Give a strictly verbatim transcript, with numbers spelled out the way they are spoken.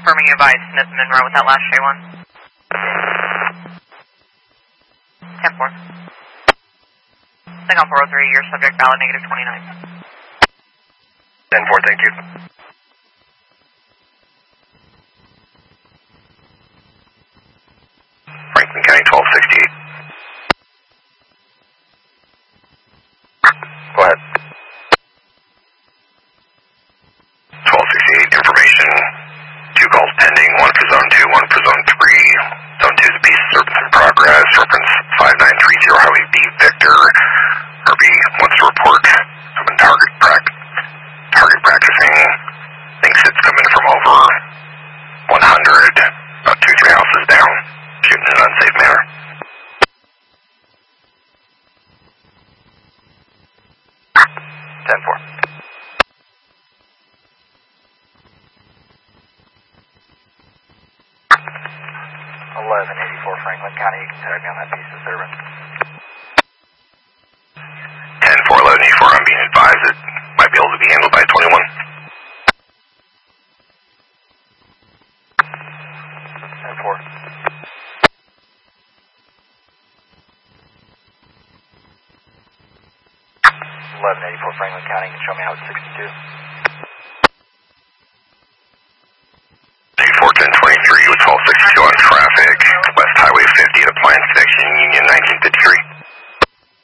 confirming you advised Smith Monroe with that last J one. ten four. Thing on four oh three, your subject valid negative twenty-nine. ten four, thank you. Franklin County twelve sixty-eight. Go ahead. twelve sixty-eight, information. Two calls pending, one for zone two, one for zone three. Zone two is a piece of service in progress. Reference five nine three zero Highway B, Victor. R B wants to report of a target, prac- target practicing. Thinks it's coming from over one hundred, about two, three houses down, shooting in an unsafe manner. ten four. eleven eighty-four Franklin County, you can tag me on that piece of service. ten four, eleven eighty-four, I'm being advised it might be able to be handled by twenty-one. ten four. eleven eighty-four Franklin County, you can show me out sixty-two.